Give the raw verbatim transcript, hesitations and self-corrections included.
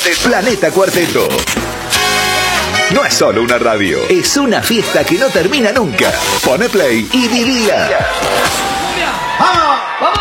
Cuarteto. Planeta Cuarteto. No es solo una radio, es una fiesta que no termina nunca. Pone play y vivila.